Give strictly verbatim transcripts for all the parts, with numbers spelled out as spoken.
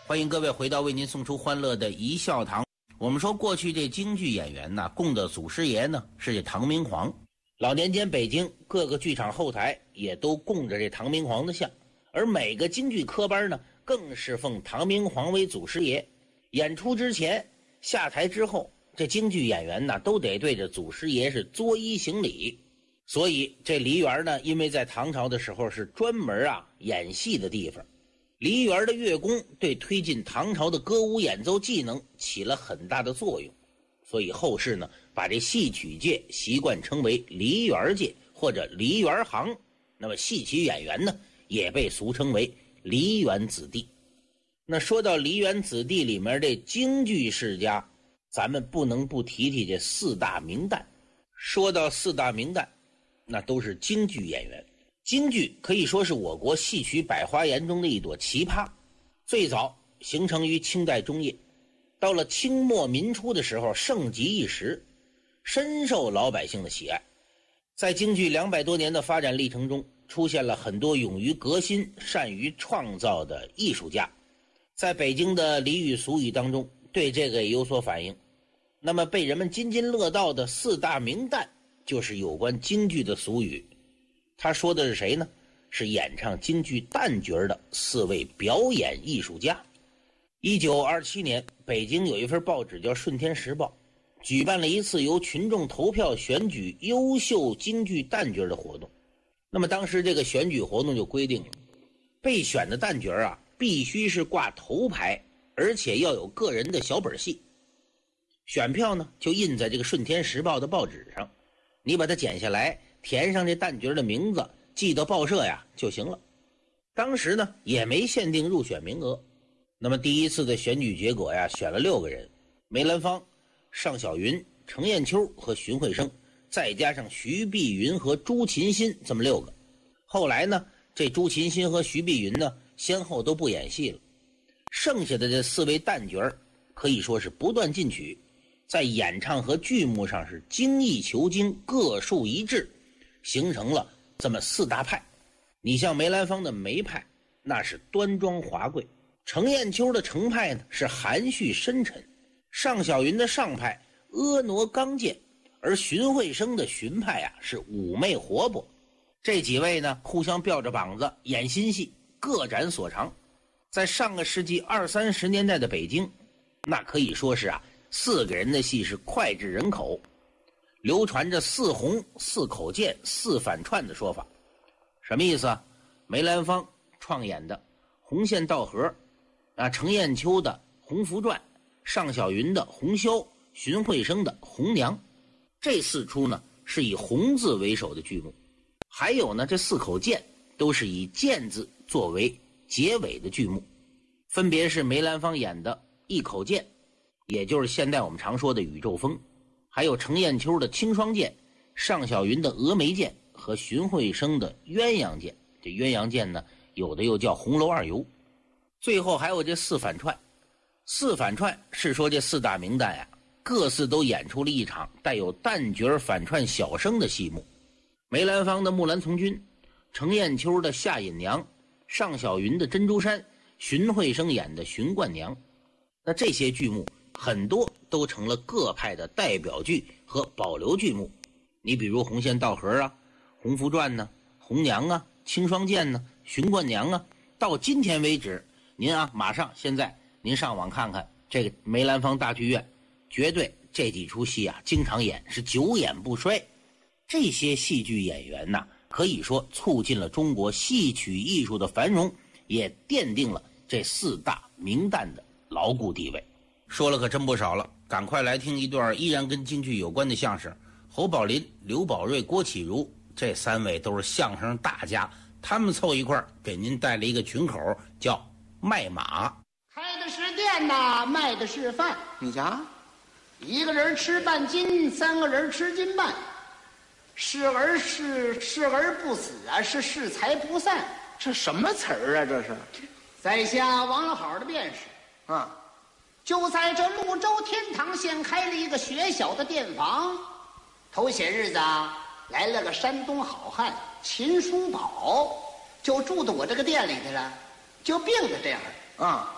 欢迎各位回到为您送出欢乐的一笑堂。我们说过去这京剧演员呢，供的祖师爷呢是这唐明皇。老年间北京各个剧场后台也都供着这唐明皇的像，而每个京剧科班呢更是奉唐明皇为祖师爷。演出之前下台之后，这京剧演员呢都得对着祖师爷是作揖行礼。所以这梨园呢，因为在唐朝的时候是专门啊演戏的地方，梨园的乐工对推进唐朝的歌舞演奏技能起了很大的作用，所以后世呢把这戏曲界习惯称为梨园界或者梨园行。那么戏曲演员呢也被俗称为梨园子弟。那说到梨园子弟里面这京剧世家，咱们不能不提提这四大名旦。说到四大名旦，那都是京剧演员。京剧可以说是我国戏曲百花园中的一朵奇葩，最早形成于清代中叶，到了清末民初的时候盛极一时，深受老百姓的喜爱。在京剧两百多年的发展历程中，出现了很多勇于革新、善于创造的艺术家。在北京的俚语俗语当中，对这个也有所反映。那么被人们津津乐道的四大名旦，就是有关京剧的俗语。他说的是谁呢？是演唱京剧旦角的四位表演艺术家。一九二七年，北京有一份报纸叫《顺天时报》，举办了一次由群众投票选举优秀京剧旦角的活动。那么当时这个选举活动就规定了，被选的旦角啊，必须是挂头牌，而且要有个人的小本戏。选票呢，就印在这个《顺天时报》的报纸上，你把它剪下来，填上这旦角的名字，寄到报社呀就行了。当时呢也没限定入选名额。那么第一次的选举结果呀，选了六个人：梅兰芳、尚小云、程砚秋和荀慧生，再加上徐碧云和朱琴心，这么六个。后来呢，这朱琴心和徐碧云呢，先后都不演戏了。剩下的这四位旦角可以说是不断进取，在演唱和剧目上是精益求精，各树一帜，形成了这么四大派。你像梅兰芳的梅派，那是端庄华贵；程砚秋的程派呢是含蓄深沉；尚小云的尚派婀娜刚健，而荀慧生的荀派啊是妩媚活泼。这几位呢互相吊着膀子演新戏，各展所长。在上个世纪二三十年代的北京，那可以说是啊四个人的戏是脍炙人口，流传着四红、四口剑、四反串的说法。什么意思啊？梅兰芳创演的《红线道河》，啊，程砚秋的《红拂传》，尚小云的《红绡》，荀慧生的《红娘》。这四出呢是以红字为首的剧目，还有呢这四口剑都是以剑字作为结尾的剧目，分别是梅兰芳演的一口剑，也就是现在我们常说的宇宙风，还有程砚秋的青霜剑，尚小云的峨眉剑和荀慧生的鸳鸯剑。这鸳鸯剑呢有的又叫红楼二游。最后还有这四反串。四反串是说这四大名旦呀，各自都演出了一场带有旦角反串小生的戏目。梅兰芳的木兰从军，程砚秋的夏隐娘，尚小云的珍珠山，荀慧生演的荀冠娘。那这些剧目很多都成了各派的代表剧和保留剧目。你比如红线道河啊，红拂传呢，红娘啊，青霜剑呢，荀冠娘啊，到今天为止，您啊马上现在您上网看看这个梅兰芳大剧院，绝对这几出戏啊经常演，是久演不衰。这些戏剧演员呐，可以说促进了中国戏曲艺术的繁荣，也奠定了这四大名旦的牢固地位。说了可真不少了，赶快来听一段依然跟京剧有关的相声。侯宝林、刘宝瑞、郭启儒这三位都是相声大家，他们凑一块儿给您带了一个群口，叫卖马。 开的是店呐，卖的是饭。 你瞧， 一个人吃半斤，三个人吃斤半。是而是是而不死啊，是是财不散。 这什么词儿啊？这是， 在下王老好的便是啊， 就在这潞州天堂县开了一个学小的店房。头些日子啊，来了个山东好汉秦叔宝，就住到我这个店里去了，就病的这样啊。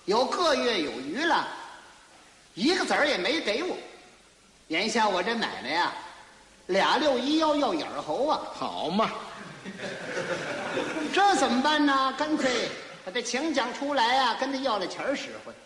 有个月有余了，一个子儿也没给我。眼下我这买卖呀，俩六一幺要眼猴啊， 好嘛， 这怎么办呢？干脆把这请柬出来啊，跟他要了钱儿使唤。